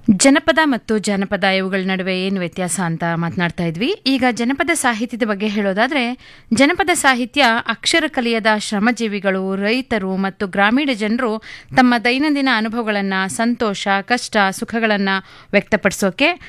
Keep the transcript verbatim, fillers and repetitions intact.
ಜನಪದ ಮತ್ತು ಜಾನಪದ ಇವುಗಳ ನಡುವೆ ಏನು ವ್ಯತ್ಯಾಸ ಅಂತ ಮಾತನಾಡ್ತಾ ಇದ್ವಿ. ಈಗ ಜನಪದ ಸಾಹಿತ್ಯದ ಬಗ್ಗೆ ಹೇಳೋದಾದ್ರೆ, ಜನಪದ ಸಾಹಿತ್ಯ ಅಕ್ಷರ ಕಲಿಯದ ಶ್ರಮಜೀವಿಗಳು, ರೈತರು ಮತ್ತು ಗ್ರಾಮೀಣ ಜನರು ತಮ್ಮ ದೈನಂದಿನ ಅನುಭವಗಳನ್ನು, ಸಂತೋಷ, ಕಷ್ಟ, ಸುಖಗಳನ್ನು ವ್ಯಕ್ತಪಡಿಸೋಕೆ